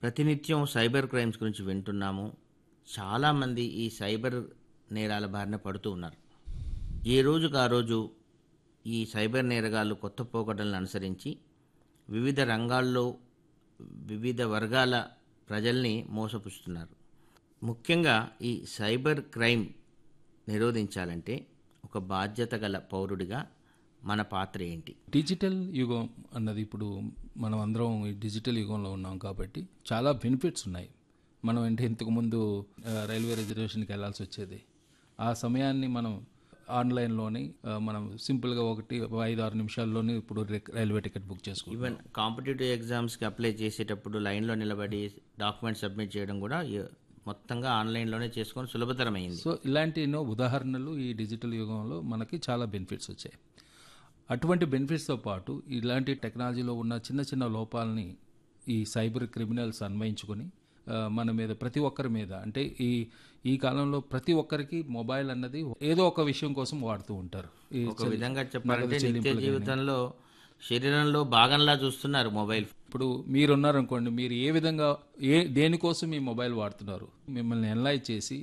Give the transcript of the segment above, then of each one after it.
ప్రతినిత్యం cyber crimes గురించి వింటున్నాము. చాలామంది ఈ సైబర్ నేరాల బారిన పడుతూ ఉన్నారు. ఏ రోజుకు ఆ రోజు ఈ సైబర్ నేరగాళ్ళు కొత్త పోకడలను అనుసరించి వివిధ రంగాల్లో వివిధ వర్గాల ప్రజల్ని మోసపుస్తున్నారు. ముఖ్యంగా ఈ సైబర్ క్రైమ్ నిరోధించాలంటే ఒక బాధ్యత గల పౌరుడిగా మన పాత్ర ఏంటి? డిజిటల్ యుగం అన్నది ఇప్పుడు మనం అందరం ఈ డిజిటల్ యుగంలో ఉన్నాం కాబట్టి చాలా బెనిఫిట్స్ ఉన్నాయి. మనం అంటే ఇంతకుముందు రైల్వే రిజర్వేషన్కి వెళ్ళాల్సి వచ్చేది. ఆ సమయాన్ని మనం ఆన్లైన్లోనే మనం సింపుల్గా 5-6 నిమిషాల్లోనే ఇప్పుడు రైల్వే టికెట్ బుక్ చేసుకోవాలి. ఈవెన్ కాంపిటేటివ్ ఎగ్జామ్స్కి అప్లై చేసేటప్పుడు లైన్లో నిలబడి డాక్యుమెంట్ సబ్మిట్ చేయడం కూడా మొత్తంగా ఆన్లైన్లోనే చేసుకొని సులభతరమైంది. సో ఇలాంటి ఎన్నో ఉదాహరణలు ఈ డిజిటల్ యుగంలో మనకి చాలా బెనిఫిట్స్ వచ్చాయి. అటువంటి బెనిఫిట్స్తో పాటు ఇలాంటి టెక్నాలజీలో ఉన్న చిన్న చిన్న లోపాలని ఈ సైబర్ క్రిమినల్స్ అన్వయించుకొని మన మీద ప్రతి ఒక్కరి మీద అంటే ఈ కాలంలో ప్రతి ఒక్కరికి మొబైల్ అన్నది ఏదో ఒక విషయం కోసం వాడుతూ ఉంటారు. ఒక విధంగా చెప్పాలంటే నిత్య జీవితంలో శరీరంలో భాగంలా చూస్తున్నారు మొబైల్. ఇప్పుడు మీరున్నారనుకోండి, మీరు ఏ విధంగా దేనికోసం మీ మొబైల్ వాడుతున్నారు, మిమ్మల్ని ఎనలైజ్ చేసి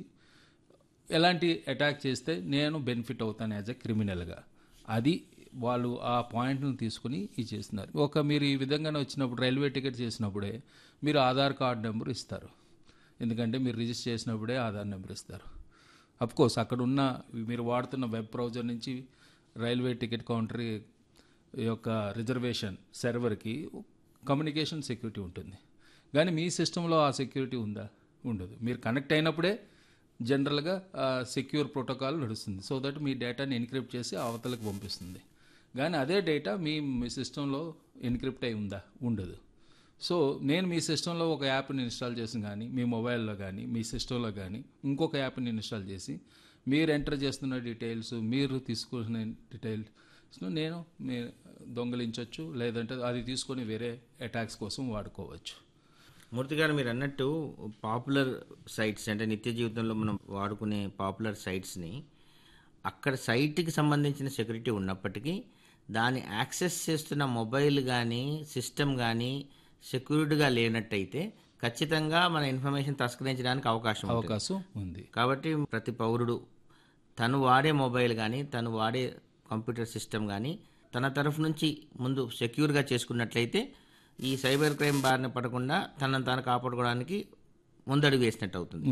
ఎలాంటి అటాక్ చేస్తే నేను బెనిఫిట్ అవుతాను యాజ్ ఎ క్రిమినల్గా, అది వాళ్ళు ఆ పాయింట్ను తీసుకుని ఇది చేస్తున్నారు. మీరు ఈ విధంగానే వచ్చినప్పుడు రైల్వే టికెట్ చేసినప్పుడే మీరు ఆధార్ కార్డ్ నెంబర్ ఇస్తారు. ఎందుకంటే మీరు రిజిస్టర్ చేసినప్పుడే ఆధార్ నెంబర్ ఇస్తారు. అఫ్కోర్స్ అక్కడ ఉన్న మీరు వాడుతున్న వెబ్ బ్రౌజర్ నుంచి రైల్వే టికెట్ కౌంటర్ యొక్క రిజర్వేషన్ సర్వర్కి కమ్యూనికేషన్ సెక్యూరిటీ ఉంటుంది. కానీ మీ సిస్టంలో ఆ సెక్యూరిటీ ఉందా? ఉండదు. మీరు కనెక్ట్ అయినప్పుడే జనరల్గా సెక్యూర్ ప్రోటోకాల్ నడుస్తుంది. సో దట్ మీ డేటాని ఎన్క్రిప్ట్ చేసి అవతలకు పంపిస్తుంది. కానీ అదే డేటా మీ సిస్టంలో ఎన్క్రిప్ట్ అయి ఉందా? ఉండదు. సో నేను మీ సిస్టంలో ఒక యాప్ని ఇన్స్టాల్ చేసి కానీ మీ మొబైల్లో కానీ మీ సిస్టంలో కానీ ఇంకొక యాప్ని ఇన్స్టాల్ చేసి మీరు ఎంటర్ చేస్తున్న డీటెయిల్స్, మీరు తీసుకున్న డీటెయిల్స్ను నేను దొంగలించవచ్చు, లేదంటే అది తీసుకొని వేరే అటాక్స్ కోసం వాడుకోవచ్చు. మూర్తి గారు, మీరు అన్నట్టు పాపులర్ సైట్స్ అంటే నిత్య జీవితంలో మనం వాడుకునే పాపులర్ సైట్స్ని అక్కడ సైట్కి సంబంధించిన సెక్యూరిటీ ఉన్నప్పటికీ దాన్ని యాక్సెస్ చేస్తున్న మొబైల్ కానీ సిస్టమ్ కానీ సెక్యూర్డ్గా లేనట్టయితే ఖచ్చితంగా మన ఇన్ఫర్మేషన్ తస్కరించడానికి అవకాశం ఉంది. కాబట్టి ప్రతి పౌరుడు తను వాడే మొబైల్ కానీ తను వాడే కంప్యూటర్ సిస్టమ్ కానీ తన తరఫు నుంచి ముందు సెక్యూర్గా చేసుకున్నట్లయితే ఈ సైబర్ క్రైమ్ బారిన పడకుండా తనను తాను కాపాడుకోవడానికి ముందడుగు వేసినట్టు అవుతుంది.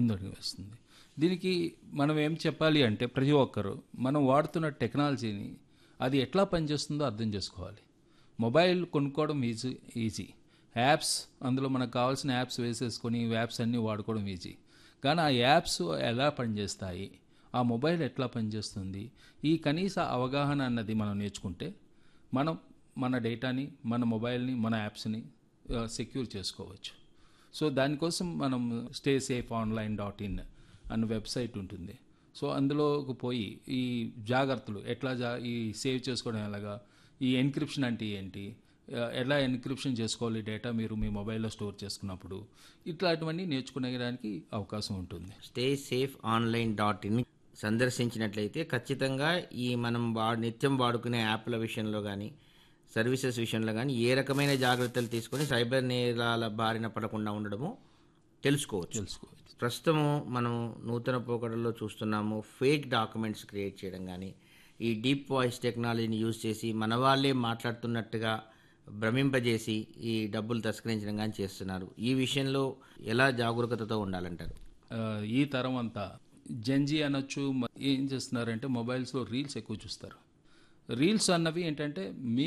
దీనికి మనం ఏం చెప్పాలి అంటే ప్రతి ఒక్కరు మనం వాడుతున్న టెక్నాలజీని అది ఎట్లా పనిచేస్తుందో అర్థం చేసుకోవాలి. మొబైల్ కొనుక్కోవడం ఈజీ, యాప్స్ అందులో మనకు కావాల్సిన యాప్స్ వేసేసుకొని యాప్స్ అన్నీ వాడుకోవడం ఈజీ. కానీ ఆ యాప్స్ ఎలా పనిచేస్తాయి, ఆ మొబైల్ ఎట్లా పనిచేస్తుంది, ఈ కనీస అవగాహన అన్నది మనం నేర్చుకుంటే మనం మన డేటాని, మన మొబైల్ని, మన యాప్స్ని సెక్యూర్ చేసుకోవచ్చు. సో దానికోసం మనం staysafe.online.in అన్న వెబ్సైట్ ఉంటుంది. సో అందులోకి పోయి ఈ జాగ్రత్తలు ఎట్లా ఈ సేవ్ చేసుకోవడం ఎలాగా, ఈ ఎన్క్రిప్షన్ అంటే ఏంటి, ఎలా ఎన్క్రిప్షన్ చేసుకోవాలి డేటా మీరు మీ మొబైల్లో స్టోర్ చేసుకున్నప్పుడు, ఇట్లాంటివన్నీ నేర్చుకునేడానికి అవకాశం ఉంటుంది. staysafe.online.in సందర్శించినట్లయితే ఖచ్చితంగా ఈ మనం నిత్యం వాడుకునే యాప్ల విషయంలో కానీ సర్వీసెస్ విషయంలో కానీ ఏ రకమైన జాగ్రత్తలు తీసుకొని సైబర్ నేరాల బారిన పడకుండా ఉండడము తెలుసుకోవచ్చు. ప్రస్తుతం మనం నూతన పోకడల్లో చూస్తున్నాము. ఫేక్ డాక్యుమెంట్స్ క్రియేట్ చేయడం కానీ ఈ డీప్ వాయిస్ టెక్నాలజీని యూజ్ చేసి మన వాళ్ళే మాట్లాడుతున్నట్టుగా భ్రమింపజేసి ఈ డబ్బులు తస్కరించడం కానీ చేస్తున్నారు. ఈ విషయంలో ఎలా జాగరూకతతో ఉండాలంటారు? ఈ తరం అంతా జెన్జీ అనొచ్చు, ఏం చేస్తున్నారంటే మొబైల్స్లో రీల్స్ ఎక్కువ చూస్తారు. రీల్స్ అన్నవి ఏంటంటే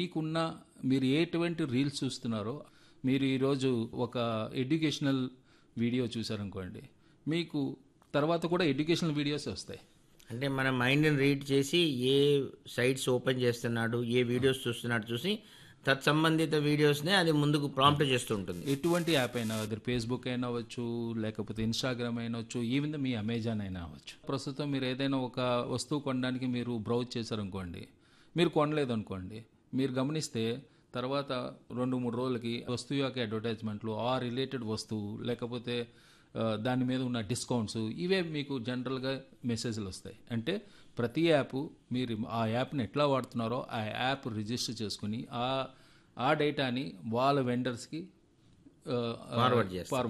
మీరు ఎటువంటి రీల్స్ చూస్తున్నారో, మీరు ఈరోజు ఒక ఎడ్యుకేషనల్ వీడియో చూసారనుకోండి, మీకు తర్వాత కూడా ఎడ్యుకేషనల్ వీడియోస్ వస్తాయి. అంటే మన మైండ్ని రీడ్ చేసి ఏ సైట్స్ ఓపెన్ చేస్తున్నాడు, ఏ వీడియోస్ చూస్తున్నాడు చూసి తత్సంబంధిత వీడియోస్నే అది ముందుకు ప్రాంప్ట్ చేస్తూ ఉంటుంది. ఎటువంటి యాప్ అయినా, అది ఫేస్బుక్ అయినా అవ్వచ్చు, లేకపోతే ఇన్స్టాగ్రామ్ అయినా అవ్వచ్చు, ఈవెన్ మీ అమెజాన్ అయినా అవ్వచ్చు. ప్రస్తుతం మీరు ఏదైనా ఒక వస్తువు కొనడానికి మీరు బ్రౌజ్ చేశారనుకోండి, మీరు కొనలేదు అనుకోండి, మీరు గమనిస్తే తర్వాత 2-3 రోజులకి వస్తువు యొక్క అడ్వర్టైజ్మెంట్లు, ఆ రిలేటెడ్ వస్తువు లేకపోతే దాని మీద ఉన్న డిస్కౌంట్స్, ఇవే మీకు జనరల్గా మెసేజ్లు వస్తాయి. అంటే ప్రతి యాప్ మీరు ఆ యాప్ని ఎట్లా వాడుతున్నారో ఆ యాప్ రిజిస్టర్ చేసుకుని ఆ డేటాని వాళ్ళ వెండర్స్కి ఫార్వర్డ్ చేస్తారు.